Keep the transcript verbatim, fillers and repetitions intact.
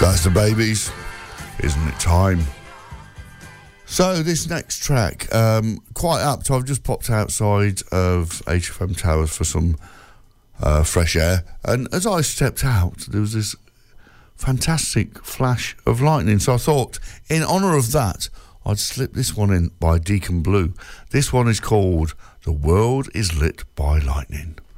That's the Babies. Isn't it time? So this next track, um, quite apt. I've just popped outside of H F M Towers for some uh, fresh air, and as I stepped out, there was this fantastic flash of lightning. So I thought, in honour of that, I'd slip this one in by Deacon Blue. This one is called "The World Is Lit by Lightning."